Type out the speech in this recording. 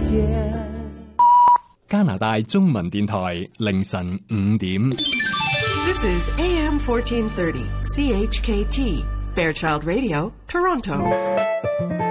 间。 加拿大中文電台凌晨5點。 This is AM 1430, CHKT, Fairchild Radio, Toronto.